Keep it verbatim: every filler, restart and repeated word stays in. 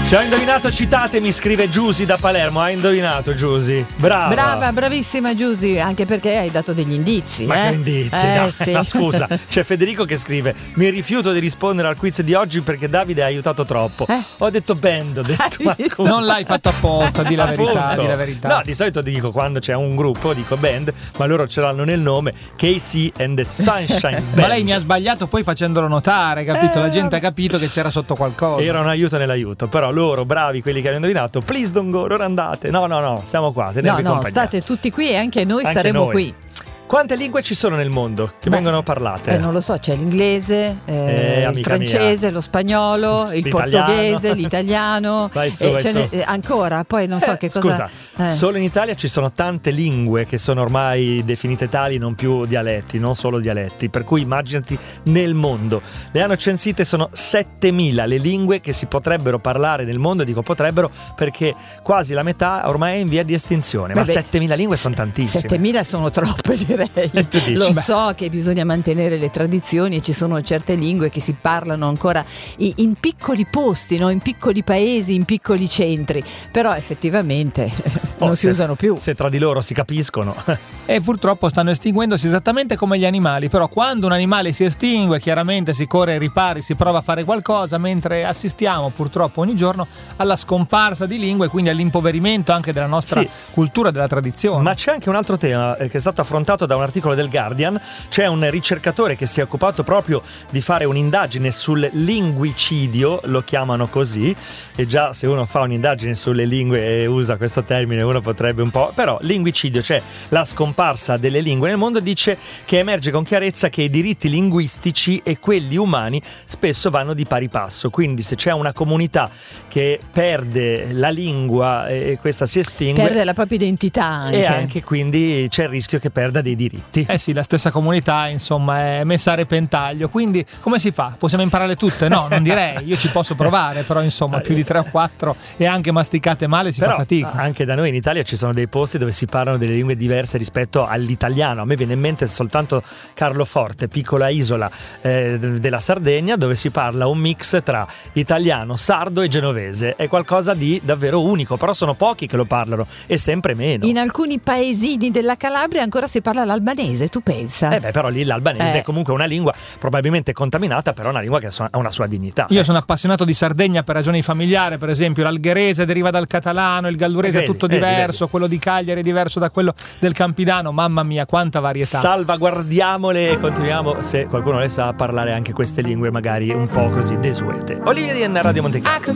Se ho indovinato citatemi, scrive Giusy da Palermo. Hai indovinato, Giusy? Brava. Brava, bravissima Giusy, anche perché hai dato degli indizi. Ma eh? che indizi? Eh, dai, sì. no, scusa, c'è Federico che scrive: mi rifiuto di rispondere al quiz di oggi perché Davide ha aiutato troppo. Eh? Ho detto band, ho detto ma scusa. Non l'hai fatto apposta, di la verità, Appunto. di la verità. No, di solito dico quando c'è un gruppo, dico band, ma loro ce l'hanno nel nome, K C and the Sunshine Band. Ma lei mi ha sbagliato poi facendolo notare, capito? Eh, La gente ha capito che c'era sotto qualcosa. Era un aiuto nell'aiuto, però loro, bravi, quelli che hanno indovinato, please don't go, ora andate. No, no, no, siamo qua, No, tenervi no, compagnia. state tutti qui e anche noi Anche staremo noi. qui. Quante lingue ci sono nel mondo che Beh, vengono parlate? Eh, non lo so, c'è l'inglese, eh, Eh, il amica francese, mia. lo spagnolo, il L'italiano. portoghese, l'italiano. Vai su, eh, vai ce su. n'è- eh, ancora, poi non so Eh, che cosa. Scusa, eh. solo in Italia ci sono tante lingue che sono ormai definite tali, non più dialetti, non solo dialetti, per cui immaginati nel mondo. Le hanno censite, sono settemila le lingue che si potrebbero parlare nel mondo, dico potrebbero perché quasi la metà ormai è in via di estinzione, ma Vabbè, settemila lingue sono tantissime. settemila sono troppe, direi. E tu dici, Lo beh. so che bisogna mantenere le tradizioni e ci sono certe lingue che si parlano ancora i- in piccoli posti, no? In piccoli paesi, in piccoli centri, però effettivamente Oh, non si se- usano più. Se tra di loro si capiscono. E purtroppo stanno estinguendosi esattamente come gli animali. Però quando un animale si estingue, chiaramente si corre ai ripari, si prova a fare qualcosa, mentre assistiamo purtroppo ogni giorno alla scomparsa di lingue e quindi all'impoverimento anche della nostra Sì. cultura e della tradizione. Ma c'è anche un altro tema eh, che è stato affrontato da un articolo del Guardian. C'è un ricercatore che si è occupato proprio di fare un'indagine sul linguicidio, lo chiamano così, e già se uno fa un'indagine sulle lingue e usa questo termine uno potrebbe un po', però linguicidio, cioè la scomparsa delle lingue nel mondo, dice che emerge con chiarezza che i diritti linguistici e quelli umani spesso vanno di pari passo, quindi se c'è una comunità che perde la lingua e questa si estingue, Perde la propria identità anche. e anche quindi c'è il rischio che perda dei diritti. Eh sì, la stessa comunità insomma è messa a repentaglio, quindi come si fa? Possiamo imparare tutte? No, non direi, io ci posso provare, però insomma più di tre o quattro e anche masticate male si Però fa fatica. anche da noi in Italia ci sono dei posti dove si parlano delle lingue diverse rispetto all'italiano. A me viene in mente soltanto Carloforte, piccola isola eh, della Sardegna, dove si parla un mix tra italiano, sardo e genovese. È qualcosa di davvero unico, però sono pochi che lo parlano e sempre meno. In alcuni paesini della Calabria ancora si parla l'albanese, tu pensa? Eh beh, però lì l'albanese Eh. è comunque una lingua probabilmente contaminata, però una lingua che ha una sua dignità. Io sono appassionato di Sardegna per ragioni familiari, per esempio l'algherese deriva dal catalano, il gallurese Vedi, è tutto vedi, diverso, vedi. quello di Cagliari è diverso da quello del Campidano, mamma mia quanta varietà. Salvaguardiamole e continuiamo, se qualcuno le sa, a parlare anche queste lingue magari un po' così desuete. Olivia Di Radio Monte Carlo.